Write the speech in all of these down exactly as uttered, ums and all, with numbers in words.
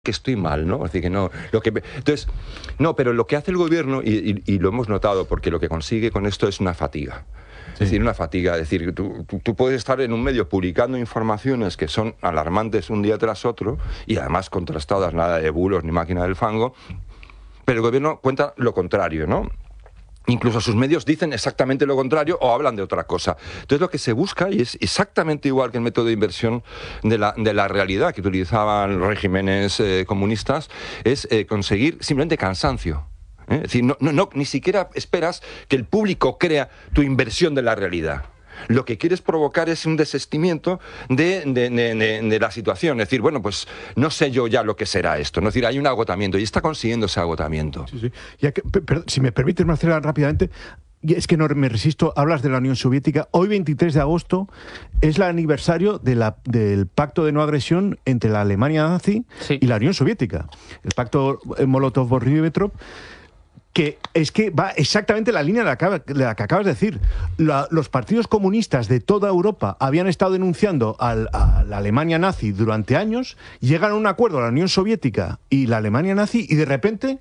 que estoy mal, ¿no? Así que no, lo que entonces, no, pero lo que hace el gobierno, y, y, y lo hemos notado, porque lo que consigue con esto es una fatiga. Sí. Es decir, una fatiga, es decir, tú, tú, tú puedes estar en un medio publicando informaciones que son alarmantes un día tras otro, y además contrastadas, nada de bulos ni máquina del fango, pero el gobierno cuenta lo contrario, ¿no? Incluso sus medios dicen exactamente lo contrario o hablan de otra cosa. Entonces lo que se busca, y es exactamente igual que el método de inversión de la, de la realidad que utilizaban los regímenes eh, comunistas, es eh, conseguir simplemente cansancio. ¿eh? Es decir, no, no, no, ni siquiera esperas que el público crea tu inversión de la realidad. Lo que quieres provocar es un desistimiento de, de, de, de, de la situación. Es decir, bueno, pues no sé yo ya lo que será esto. ¿no? Es decir, hay un agotamiento y está consiguiendo ese agotamiento. Sí, sí. Ya que, pero, si me permites, Marcela, rápidamente, es que no me resisto, hablas de la Unión Soviética. Hoy, veintitrés de agosto, es el aniversario de la, del pacto de no agresión entre la Alemania nazi sí. y la Unión Soviética. El pacto Molotov-Ribbentrop, que es que va exactamente la línea de la, de la que acabas de decir. La, los partidos comunistas de toda Europa habían estado denunciando al, a la Alemania nazi durante años, llegan a un acuerdo a la Unión Soviética y la Alemania nazi, y de repente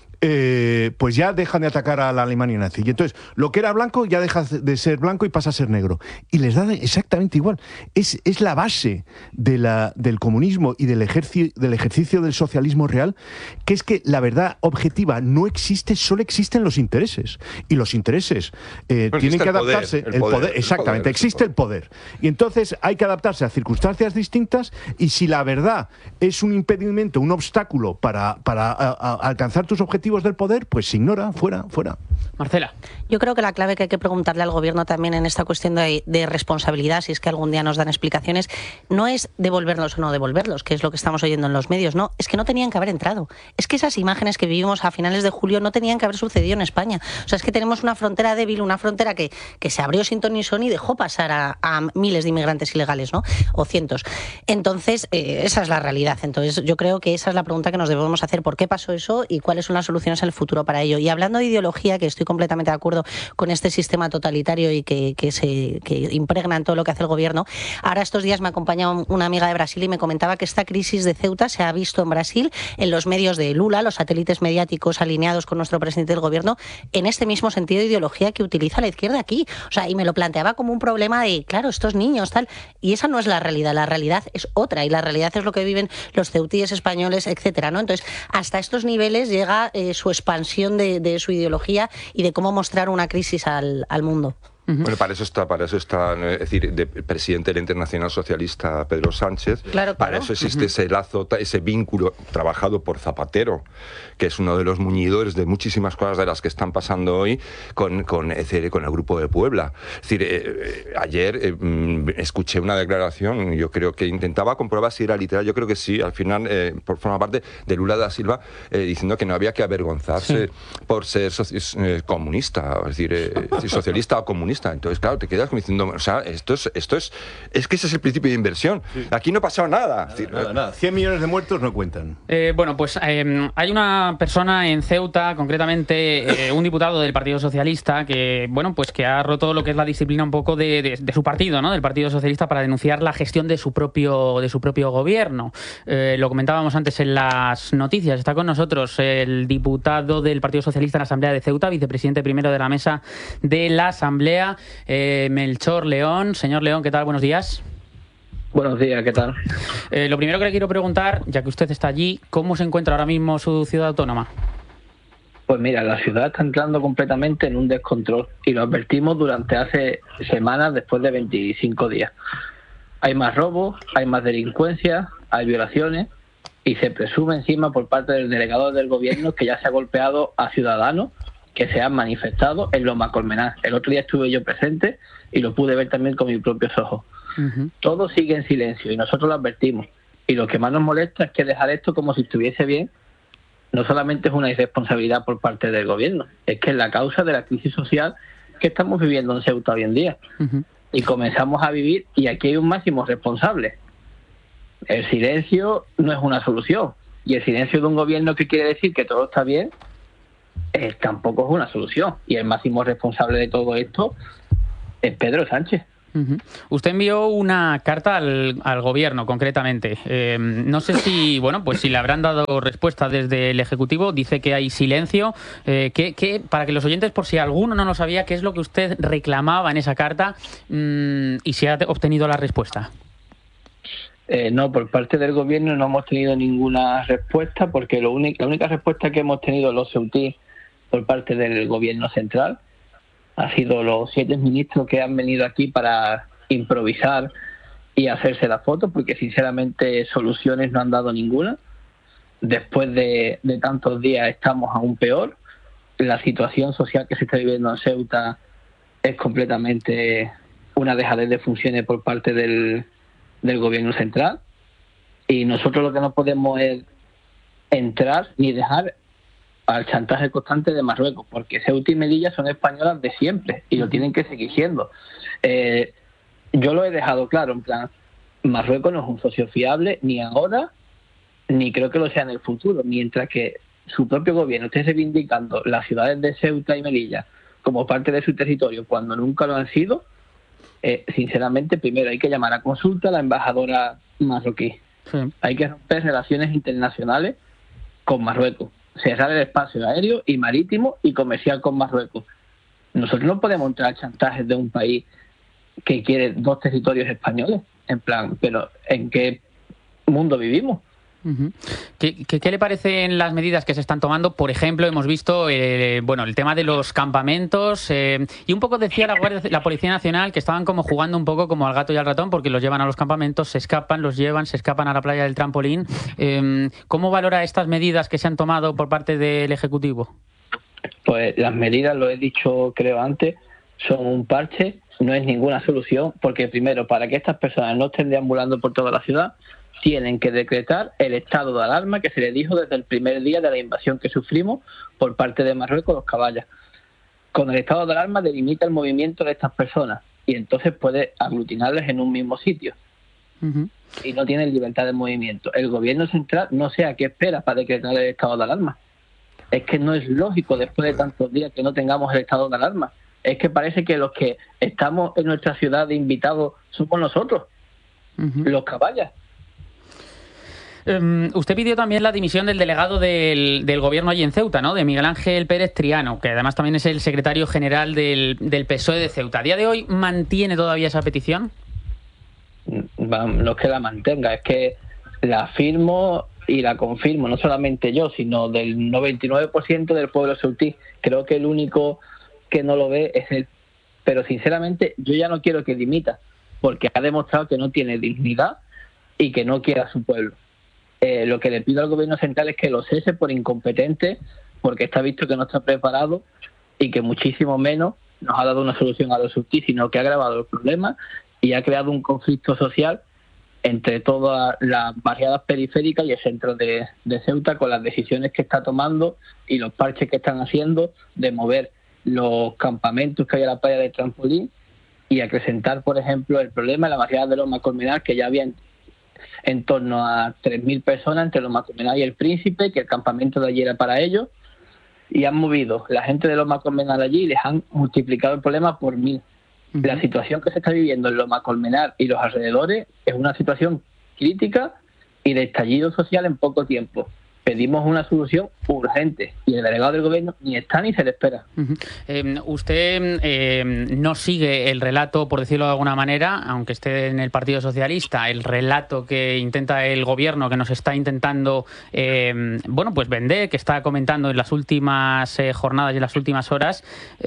eh, pues ya dejan de atacar a la Alemania nazi. Y entonces, lo que era blanco ya deja de ser blanco y pasa a ser negro. Y les da exactamente igual. Es, es la base de la, del comunismo y del, ejerci, del ejercicio del socialismo real, que es que la verdad objetiva no existe, solo existen los intereses. Y los intereses eh, tienen que adaptarse... Poder, el, poder, el poder, exactamente, el poder, existe el poder. Y entonces hay que adaptarse a circunstancias distintas, y si la verdad es un impedimento, un obstáculo para, para a, a, alcanzar tus objetivos del poder, pues se ignora, fuera, fuera. Marcela. Yo creo que la clave que hay que preguntarle al gobierno también en esta cuestión de, de responsabilidad, si es que algún día nos dan explicaciones, no es devolverlos o no devolverlos, que es lo que estamos oyendo en los medios, no, es que no tenían que haber entrado. Es que esas imágenes que vivimos a finales de julio no tenían que haber sucedido en España. O sea, es que tenemos una frontera débil, una frontera que, que se abrió sin ton ni son y dejó pasar a, a miles de inmigrantes ilegales, ¿no? O cientos. Entonces, eh, esa es la realidad. Entonces, yo creo que esa es la pregunta que nos debemos hacer. ¿Por qué pasó eso y cuáles son las soluciones en el futuro para ello? Y hablando de ideología, que estoy completamente de acuerdo con este sistema totalitario y que, que se que impregna en todo lo que hace el gobierno. Ahora estos días me acompañaba una amiga de Brasil y me comentaba que esta crisis de Ceuta se ha visto en Brasil, en los medios de Lula, los satélites mediáticos alineados con nuestro presidente del gobierno, en este mismo sentido de ideología que utiliza la izquierda aquí. O sea, y me lo planteaba como un problema de, claro, estos niños, tal, y esa no es la realidad, la realidad es otra, y la realidad es lo que viven los ceutíes españoles, etcétera, ¿no? Entonces, hasta estos niveles llega eh, su expansión de, de su ideología y de cómo mostrar una crisis al, al mundo. Uh-huh. Bueno, para eso está, para eso está, es decir, de, el presidente de la Internacional Socialista, Pedro Sánchez. Claro, claro. Para eso existe uh-huh. ese lazo, ese vínculo trabajado por Zapatero, que es uno de los muñidores de muchísimas cosas de las que están pasando hoy con, con, es decir, con el Grupo de Puebla. Es decir, eh, ayer eh, escuché una declaración, yo creo que intentaba comprobar si era literal, yo creo que sí, al final, eh, por forma parte de Lula da Silva, eh, diciendo que no había que avergonzarse sí. por ser soci- eh, comunista, es decir, eh, socialista o comunista. Entonces, claro, te quedas como diciendo, o sea, esto es, esto es, es que ese es el principio de inversión. Sí. Aquí no ha pasado nada. Nada, decir, nada, nada. cien millones de muertos no cuentan. Eh, bueno, pues eh, hay una persona en Ceuta, concretamente eh, un diputado del Partido Socialista, que, bueno, pues que ha roto lo que es la disciplina un poco de, de, de su partido, ¿no? Del Partido Socialista, para denunciar la gestión de su propio, de su propio gobierno. Eh, lo comentábamos antes en las noticias. Está con nosotros el diputado del Partido Socialista en la Asamblea de Ceuta, vicepresidente primero de la mesa de la Asamblea, Eh, Melchor León. Señor León, ¿qué tal? Buenos días. Buenos días, ¿qué tal? Eh, lo primero que le quiero preguntar, ya que usted está allí, ¿cómo se encuentra ahora mismo su ciudad autónoma? Pues mira, la ciudad está entrando completamente en un descontrol y lo advertimos durante hace semanas, después de veinticinco días. Hay más robos, hay más delincuencia, hay violaciones y se presume encima por parte del delegado del gobierno que ya se ha golpeado a ciudadanos que se han manifestado en Loma Colmenar. El otro día estuve yo presente y lo pude ver también con mis propios ojos. Uh-huh. Todo sigue en silencio y nosotros lo advertimos. Y lo que más nos molesta es que dejar esto como si estuviese bien no solamente es una irresponsabilidad por parte del gobierno, es que es la causa de la crisis social que estamos viviendo en Ceuta hoy en día. Uh-huh. Y comenzamos a vivir, y aquí hay un máximo responsable. El silencio no es una solución. Y el silencio de un gobierno que quiere decir que todo está bien, Eh, tampoco es una solución. Y el máximo responsable de todo esto es Pedro Sánchez. Uh-huh. Usted envió una carta al, al gobierno, concretamente. Eh, no sé si, bueno, pues si le habrán dado respuesta desde el Ejecutivo. Dice que hay silencio. Eh, que, que, para que los oyentes, por si alguno no lo sabía, ¿qué es lo que usted reclamaba en esa carta um, y si ha obtenido la respuesta? Eh, no, por parte del gobierno no hemos tenido ninguna respuesta, porque lo único, la única respuesta que hemos tenido los ceutí por parte del gobierno central ha sido los siete ministros que han venido aquí para improvisar y hacerse la foto, porque sinceramente soluciones no han dado ninguna. Después de, de tantos días estamos aún peor. La situación social que se está viviendo en Ceuta es completamente una dejadez de funciones por parte del, del gobierno central, y nosotros lo que no podemos es entrar ni dejar al chantaje constante de Marruecos, porque Ceuta y Melilla son españolas de siempre y lo tienen que seguir siendo. Eh, yo lo he dejado claro, en plan, Marruecos no es un socio fiable ni ahora, ni creo que lo sea en el futuro, mientras que su propio gobierno esté reivindicando las ciudades de Ceuta y Melilla como parte de su territorio cuando nunca lo han sido. Eh, sinceramente, primero hay que llamar a consulta a la embajadora marroquí. Sí. Hay que romper relaciones internacionales con Marruecos, cerrar el espacio aéreo y marítimo y comercial con Marruecos. Nosotros no podemos entrar a chantajes de un país que quiere dos territorios españoles, en plan, pero ¿en qué mundo vivimos? Uh-huh. ¿Qué, qué, ¿Qué le parecen las medidas que se están tomando? Por ejemplo, hemos visto eh, bueno, el tema de los campamentos eh, y un poco decía la, Guardia, la Policía Nacional que estaban como jugando un poco como al gato y al ratón, porque los llevan a los campamentos, se escapan, los llevan, se escapan a la playa del Trampolín. Eh, ¿Cómo valora estas medidas que se han tomado por parte del Ejecutivo? Pues las medidas, lo he dicho creo antes, son un parche, no es ninguna solución, porque primero, para que estas personas no estén deambulando por toda la ciudad, tienen que decretar el estado de alarma que se les dijo desde el primer día de la invasión que sufrimos por parte de Marruecos, los caballas. Con el estado de alarma delimita el movimiento de estas personas y entonces puede aglutinarles en un mismo sitio. Uh-huh. Y no tienen libertad de movimiento. El gobierno central no sé a qué espera para decretar el estado de alarma. Es que no es lógico después de tantos días que no tengamos el estado de alarma. Es que parece que los que estamos en nuestra ciudad de invitados somos nosotros, uh-huh. los caballas. Um, usted pidió también la dimisión del delegado del, del gobierno allí en Ceuta, ¿no? De Miguel Ángel Pérez Triano, que además también es el secretario general del, del P S O E de Ceuta. ¿A día de hoy mantiene todavía esa petición? No es que la mantenga, es que la firmo y la confirmo, no solamente yo, sino del noventa y nueve por ciento del pueblo ceutí. Creo que el único que no lo ve es él. Pero sinceramente yo ya no quiero que dimita, porque ha demostrado que no tiene dignidad y que no quiere a su pueblo. Eh, lo que le pido al gobierno central es que lo cese por incompetente, porque está visto que no está preparado y que muchísimo menos nos ha dado una solución a los ceutí, sino que ha agravado el problema y ha creado un conflicto social entre todas las barriadas periféricas y el centro de, de Ceuta, con las decisiones que está tomando y los parches que están haciendo de mover los campamentos que hay a la playa del Trampolín y acrecentar, por ejemplo, el problema en la barriada de Loma Colmenar, que ya había en, en torno a tres mil personas entre Loma Colmenar y el Príncipe, que el campamento de allí era para ellos, y han movido la gente de Loma Colmenar allí y les han multiplicado el problema por mil. Uh-huh. La situación que se está viviendo en Loma Colmenar y los alrededores es una situación crítica y de estallido social en poco tiempo. Pedimos una solución urgente y el delegado del gobierno ni está ni se le espera. Uh-huh. Eh, usted eh, no sigue el relato, por decirlo de alguna manera, aunque esté en el Partido Socialista, el relato que intenta el gobierno, que nos está intentando eh, bueno, pues vender, que está comentando en las últimas eh, jornadas y en las últimas horas.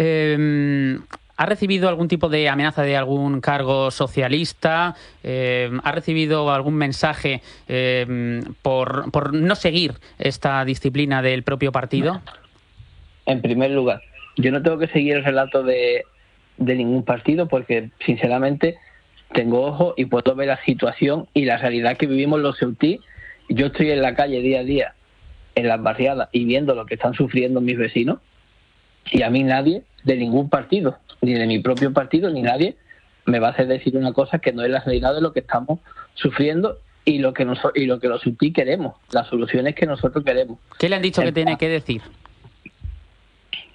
Eh, ¿Ha recibido algún tipo de amenaza de algún cargo socialista? Eh, ¿Ha recibido algún mensaje eh, por, por no seguir esta disciplina del propio partido? En primer lugar, yo no tengo que seguir el relato de, de ningún partido porque, sinceramente, tengo ojo y puedo ver la situación y la realidad que vivimos los ceutí. Yo estoy en la calle día a día, en las barriadas, y viendo lo que están sufriendo mis vecinos, y a mí nadie de ningún partido, ni de mi propio partido, ni nadie me va a hacer decir una cosa que no es la realidad de lo que estamos sufriendo y lo que nos, y lo que los ceutí queremos, las soluciones que nosotros queremos. ¿Qué le han dicho que tiene que decir?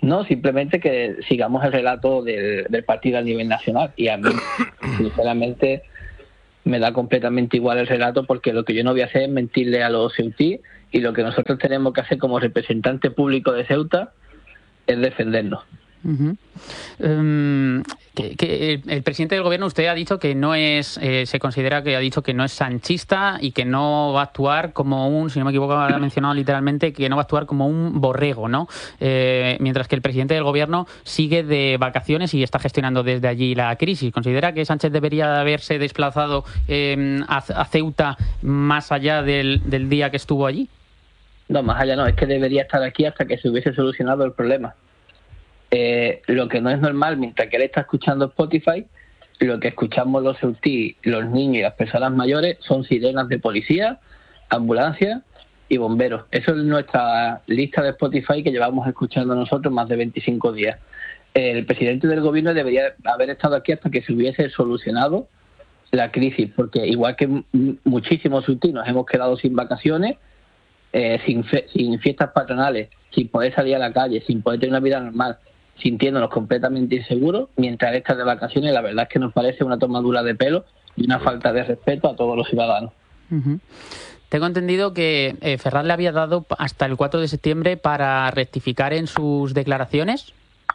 No, simplemente que sigamos el relato del, del partido a nivel nacional. Y a mí, sinceramente, me da completamente igual el relato, porque lo que yo no voy a hacer es mentirle a los ceutíes, y lo que nosotros tenemos que hacer como representante público de Ceuta es defendernos. Uh-huh. Um, que, que el, el presidente del gobierno, usted ha dicho que no es, eh, se considera que ha dicho que no es sanchista y que no va a actuar como un, si no me equivoco, ha mencionado literalmente que no va a actuar como un borrego, ¿no? Eh, mientras que el presidente del gobierno sigue de vacaciones y está gestionando desde allí la crisis. ¿Considera que Sánchez debería haberse desplazado eh, a, a Ceuta más allá del, del día que estuvo allí? No, más allá no, es que debería estar aquí hasta que se hubiese solucionado el problema. Eh, lo que no es normal, mientras que él está escuchando Spotify, lo que escuchamos los ceutí, los niños y las personas mayores son sirenas de policía, ambulancias y bomberos. Eso es nuestra lista de Spotify que llevamos escuchando nosotros más de veinticinco días. El presidente del gobierno debería haber estado aquí hasta que se hubiese solucionado la crisis, porque igual que m- muchísimos ceutí nos hemos quedado sin vacaciones, eh, sin, fe- sin fiestas patronales, sin poder salir a la calle, sin poder tener una vida normal, sintiéndonos completamente inseguros, mientras él está de vacaciones. La verdad es que nos parece una tomadura de pelo y una falta de respeto a todos los ciudadanos. Uh-huh. Tengo entendido que eh, Ferraz le había dado hasta el cuatro de septiembre para rectificar en sus declaraciones.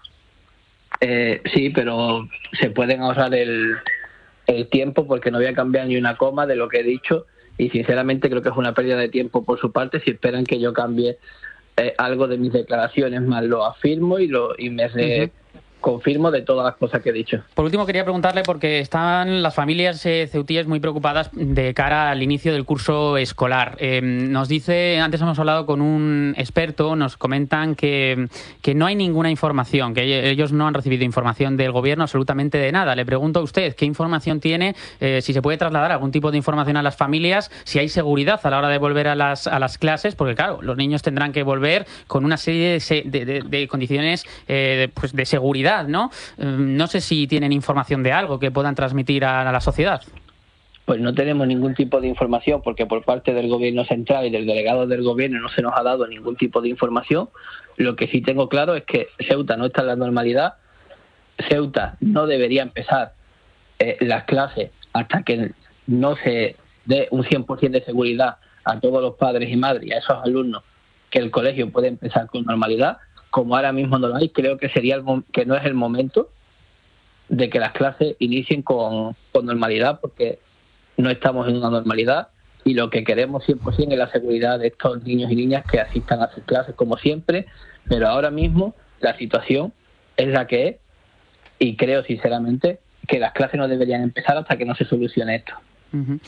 Eh, sí, pero se pueden ahorrar el, el tiempo, porque no voy a cambiar ni una coma de lo que he dicho, y sinceramente creo que es una pérdida de tiempo por su parte si esperan que yo cambie Eh, algo de mis declaraciones, más lo afirmo y lo y me re- confirmo de todas las cosas que he dicho. Por último, quería preguntarle, porque están las familias eh, ceutíes muy preocupadas de cara al inicio del curso escolar. Eh, nos dice, antes hemos hablado con un experto, nos comentan que, que no hay ninguna información, que ellos no han recibido información del gobierno absolutamente de nada. Le pregunto a usted, ¿qué información tiene? Eh, si se puede trasladar algún tipo de información a las familias, si hay seguridad a la hora de volver a las, a las clases, porque claro, los niños tendrán que volver con una serie de, se- de, de, de condiciones eh, de, pues de seguridad, ¿no? No sé si tienen información de algo que puedan transmitir a, a la sociedad. Pues no tenemos ningún tipo de información, porque por parte del gobierno central y del delegado del gobierno no se nos ha dado ningún tipo de información. Lo que sí tengo claro es que Ceuta no está en la normalidad. Ceuta no debería empezar eh, las clases hasta que no se dé un cien por ciento de seguridad a todos los padres y madres y a esos alumnos que el colegio puede empezar con normalidad. Como ahora mismo no lo hay, creo que sería el mom- que no es el momento de que las clases inicien con, con normalidad, porque no estamos en una normalidad y lo que queremos cien por ciento es la seguridad de estos niños y niñas que asistan a sus clases como siempre, pero ahora mismo la situación es la que es y creo sinceramente que las clases no deberían empezar hasta que no se solucione esto. Uh-huh.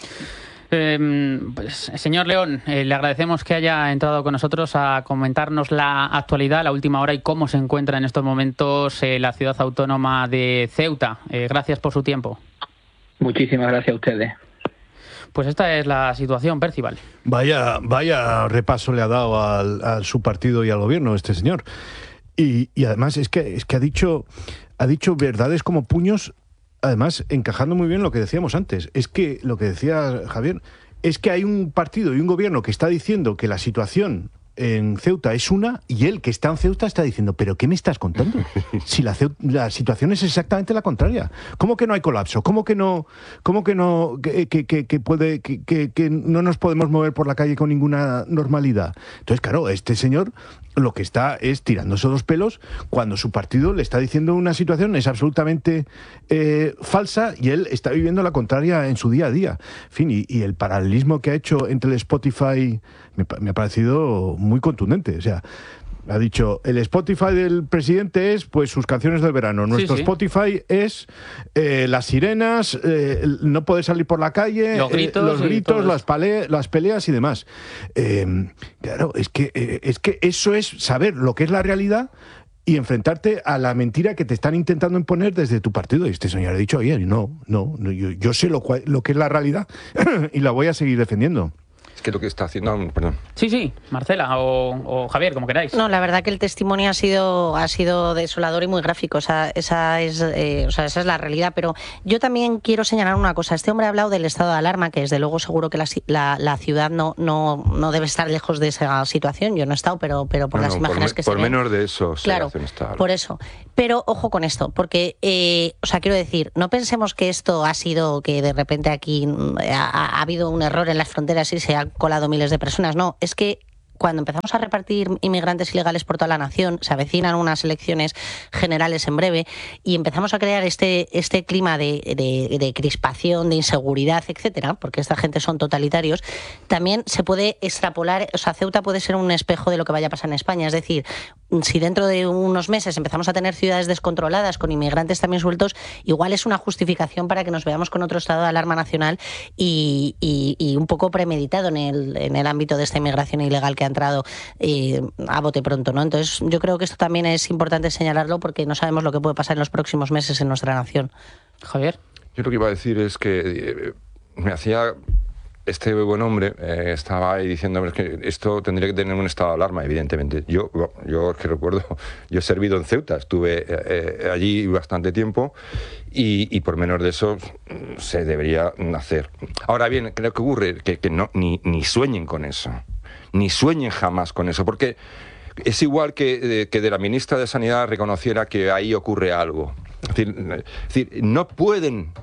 Eh, pues, señor León, eh, le agradecemos que haya entrado con nosotros a comentarnos la actualidad, la última hora y cómo se encuentra en estos momentos eh, la ciudad autónoma de Ceuta. Eh, gracias por su tiempo. Muchísimas gracias a ustedes. Pues esta es la situación, Percival. Vaya, vaya repaso le ha dado al, a su partido y al gobierno este señor. Y, y además es que es que ha dicho ha dicho verdades como puños. Además, encajando muy bien lo que decíamos antes, es que lo que decía Javier, es que hay un partido y un gobierno que está diciendo que la situación en Ceuta es una, y él, que está en Ceuta, está diciendo, ¿pero qué me estás contando? Si la, Ceu- la situación es exactamente la contraria. ¿Cómo que no hay colapso? ¿Cómo que no, cómo que no, que, que, que, que puede, que, que, que no nos podemos mover por la calle con ninguna normalidad? Entonces, claro, este señor lo que está es tirándose los pelos cuando su partido le está diciendo una situación es absolutamente eh, falsa y él está viviendo la contraria en su día a día. En fin, y, y el paralelismo que ha hecho entre el Spotify me, me ha parecido muy contundente. O sea, ha dicho, el Spotify del presidente es pues sus canciones del verano. Nuestro sí. Spotify es eh, las sirenas, eh, no poder salir por la calle, Los gritos, eh, los y gritos todo las, pale- las peleas y demás. Eh, claro, es que, eh, es que eso es saber lo que es la realidad y enfrentarte a la mentira que te están intentando imponer desde tu partido. Y este señor ha dicho, oye, no, no, no yo, yo sé lo, cual- lo que es la realidad y la voy a seguir defendiendo. Es que lo que está haciendo... Perdón. Sí, sí, Marcela o, o Javier, como queráis. No, la verdad que el testimonio ha sido ha sido desolador y muy gráfico. O sea, esa es, eh, o sea, esa es la realidad. Pero yo también quiero señalar una cosa. Este hombre ha hablado del estado de alarma, que desde luego seguro que la, la, la ciudad no, no, no debe estar lejos de esa situación. Yo no he estado, pero, pero por no, las no, imágenes por que me, se Por ven. menos de eso se Claro, hace un estado. Por eso. Pero ojo con esto, porque, eh, o sea, quiero decir, no pensemos que esto ha sido que de repente aquí ha, ha habido un error en las fronteras y se han colado miles de personas. No, es que cuando empezamos a repartir inmigrantes ilegales por toda la nación, se avecinan unas elecciones generales en breve y empezamos a crear este, este clima de, de, de crispación, de inseguridad, etcétera, porque esta gente son totalitarios, también se puede extrapolar, o sea, Ceuta puede ser un espejo de lo que vaya a pasar en España. Es decir, si dentro de unos meses empezamos a tener ciudades descontroladas con inmigrantes también sueltos, igual es una justificación para que nos veamos con otro estado de alarma nacional y, y, y un poco premeditado en el, en el ámbito de esta inmigración ilegal que ha entrado eh, a bote pronto, ¿no? Entonces yo creo que esto también es importante señalarlo porque no sabemos lo que puede pasar en los próximos meses en nuestra nación. Javier. Yo lo que iba a decir es que eh, me hacía... Este buen hombre eh, estaba ahí diciendo que esto tendría que tener un estado de alarma, evidentemente. Yo, yo que recuerdo, yo he servido en Ceuta, estuve eh, allí bastante tiempo y, y por menos de eso se debería hacer. Ahora bien, creo que ocurre que, que no, ni, ni sueñen con eso. Ni sueñen jamás con eso, porque es igual que, que de la ministra de Sanidad reconociera que ahí ocurre algo. Es decir, es decir no pueden,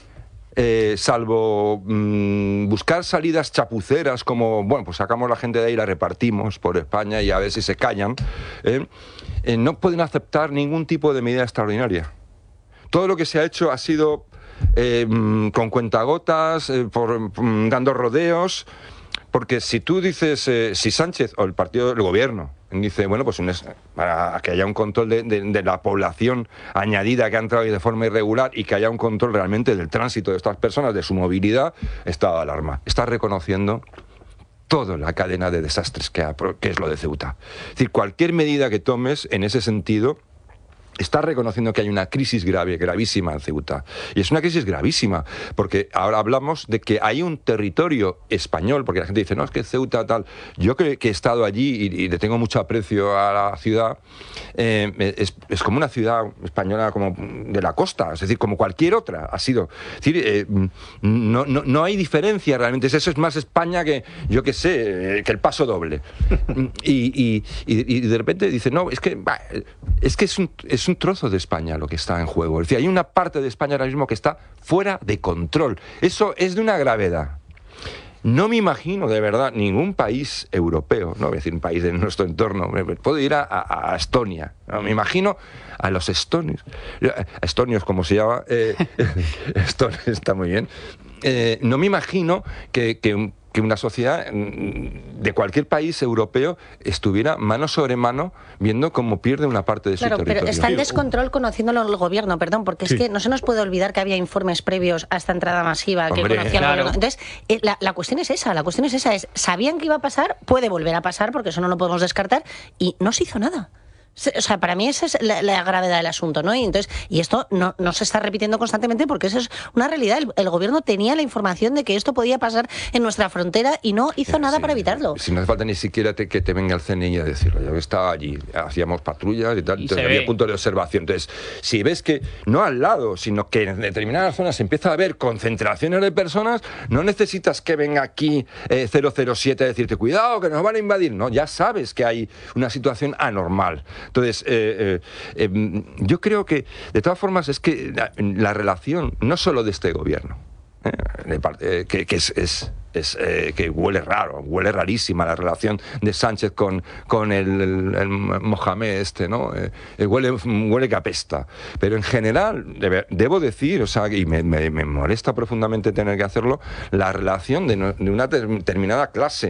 eh, salvo mmm, buscar salidas chapuceras como, bueno, pues sacamos la gente de ahí y la repartimos por España y a ver si se callan, eh, eh, no pueden aceptar ningún tipo de medida extraordinaria. Todo lo que se ha hecho ha sido eh, con cuentagotas, eh, por, mm, dando rodeos. Porque si tú dices, eh, si Sánchez o el partido del gobierno dice, bueno, pues un, para que haya un control de, de, de la población añadida que ha entrado de forma irregular y que haya un control realmente del tránsito de estas personas, de su movilidad, estado de alarma. Está reconociendo toda la cadena de desastres que, ha, que es lo de Ceuta. Es decir, cualquier medida que tomes en ese sentido está reconociendo que hay una crisis grave, gravísima en Ceuta. Y es una crisis gravísima, porque ahora hablamos de que hay un territorio español, porque la gente dice, no, es que Ceuta tal... Yo que, que he estado allí y, y le tengo mucho aprecio a la ciudad, eh, es, es como una ciudad española como de la costa, es decir, como cualquier otra ha sido. Es decir, eh, no, no, no hay diferencia realmente, eso es más España que, yo qué sé, que el Paso Doble. y, y, y, y de repente dice, no, es que, bah, es, que es un... Es un trozo de España lo que está en juego. Es decir, hay una parte de España ahora mismo que está fuera de control. Eso es de una gravedad. No me imagino, de verdad, ningún país europeo, no voy a decir un país de nuestro entorno, puedo ir a, a, a Estonia, ¿no? Me imagino a los estonios, a estonios como se llama, eh, Estonia está muy bien, eh, no me imagino que, que que una sociedad de cualquier país europeo estuviera mano sobre mano viendo cómo pierde una parte de claro, su territorio. Pero está en descontrol conociéndolo el gobierno, perdón, porque sí. Es que no se nos puede olvidar que había informes previos a esta entrada masiva que Hombre, conocían claro. el gobierno. Entonces, eh, la, la cuestión es esa, la cuestión es esa, es sabían que iba a pasar, puede volver a pasar, porque eso no lo podemos descartar, y no se hizo nada. O sea, para mí esa es la, la gravedad del asunto, ¿no? Y entonces, y esto no, no se está repitiendo constantemente porque eso es una realidad. El, el gobierno tenía la información de que esto podía pasar en nuestra frontera y no hizo nada sí, para evitarlo. Si no hace falta ni siquiera te, que te venga el C N I a decirlo. Yo estaba allí, hacíamos patrullas y tal, Y entonces había ve. puntos de observación. Entonces, si ves que no al lado, sino que en determinadas zonas se empieza a ver concentraciones de personas, no necesitas que venga aquí eh, cero cero siete a decirte, cuidado, que nos van a invadir. No, ya sabes que hay una situación anormal. Entonces, eh, eh, eh, yo creo que, de todas formas, es que la, la relación, no solo de este gobierno, eh, de parte, eh, que, que es... es Es, eh, que huele raro, huele rarísima la relación de Sánchez con, con el, el, el Mohamed este, ¿no? Eh, eh, huele, huele que apesta. Pero en general, debe, debo decir, o sea, y me, me, me molesta profundamente tener que hacerlo, la relación de, no, de una determinada clase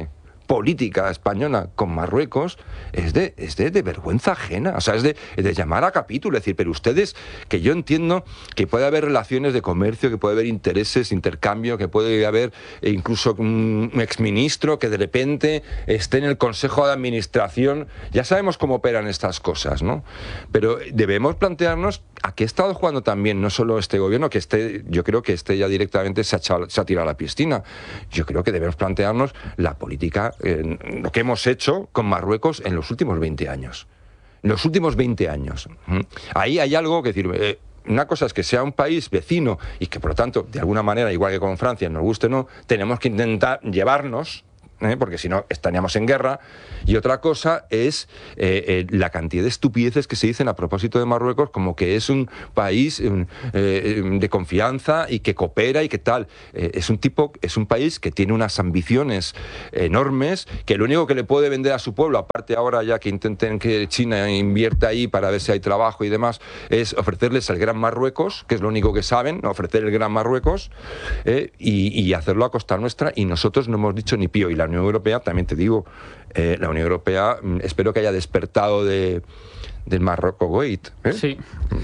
política española con Marruecos es de, es de, de vergüenza ajena, o sea, es de, de llamar a capítulo, es decir, pero ustedes, que yo entiendo que puede haber relaciones de comercio, que puede haber intereses, intercambio, que puede haber incluso un exministro que de repente esté en el Consejo de Administración, ya sabemos cómo operan estas cosas, ¿no? Pero debemos plantearnos a qué ha estado jugando también, no solo este gobierno, que este, yo creo que este ya directamente se ha, echado, se ha tirado a la piscina. Yo creo que debemos plantearnos la política, eh, lo que hemos hecho con Marruecos en los últimos veinte años. En los últimos veinte años. ¿Mm? Ahí hay algo que decir... Eh, una cosa es que sea un país vecino y que, por lo tanto, de alguna manera, igual que con Francia, nos guste o no, tenemos que intentar llevarnos... ¿Eh? Porque si no estaríamos en guerra. Y otra cosa es eh, eh, la cantidad de estupideces que se dicen a propósito de Marruecos, como que es un país eh, eh, de confianza y que coopera y que tal. Eh, es un tipo, es un país que tiene unas ambiciones enormes, que lo único que le puede vender a su pueblo, aparte ahora ya que intenten que China invierta ahí para ver si hay trabajo y demás, es ofrecerles el Gran Marruecos, que es lo único que saben, ofrecer el Gran Marruecos, eh, y, y hacerlo a costa nuestra, y nosotros no hemos dicho ni pío. Y la Unión Europea, también te digo, eh, la Unión Europea mm, espero que haya despertado de, del Marruecos Gate. ¿eh? Sí.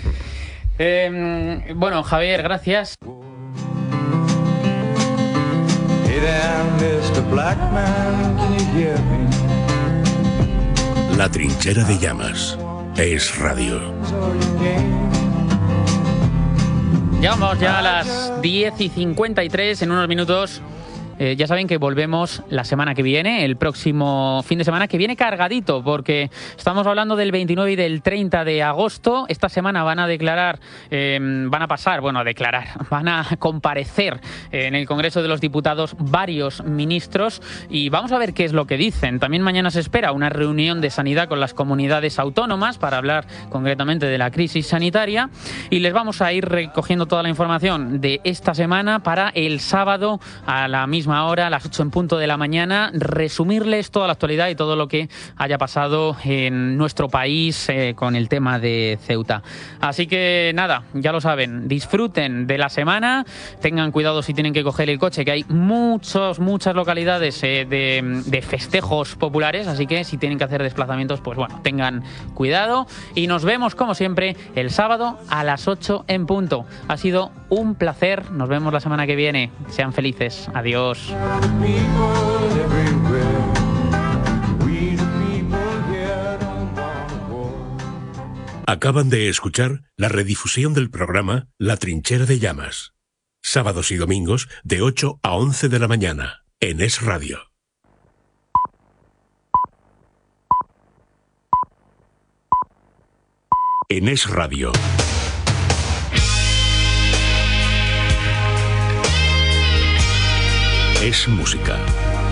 Eh, bueno, Javier, gracias. La Trinchera de Llamas es radio. Llegamos ya a las diez y cincuenta y tres, en unos minutos. Eh, ya saben que volvemos la semana que viene, el próximo fin de semana, que viene cargadito, porque estamos hablando del veintinueve y del treinta de agosto. Esta semana van a declarar, eh, van a pasar, bueno, a declarar, van a comparecer en el Congreso de los Diputados varios ministros y vamos a ver qué es lo que dicen. También mañana se espera una reunión de sanidad con las comunidades autónomas para hablar concretamente de la crisis sanitaria y les vamos a ir recogiendo toda la información de esta semana para el sábado a la misma hora, a las ocho en punto de la mañana, resumirles toda la actualidad y todo lo que haya pasado en nuestro país eh, con el tema de Ceuta. Así que nada, ya lo saben, disfruten de la semana, tengan cuidado si tienen que coger el coche, que hay muchos, muchas localidades eh, de, de festejos populares, así que si tienen que hacer desplazamientos, pues bueno, tengan cuidado y nos vemos como siempre el sábado a las ocho en punto. Ha sido un placer, nos vemos la semana que viene, sean felices, adiós. Acaban de escuchar la redifusión del programa La Trinchera de Llamas. Sábados y domingos de ocho a once de la mañana en Es Radio. En Es Radio. Es música.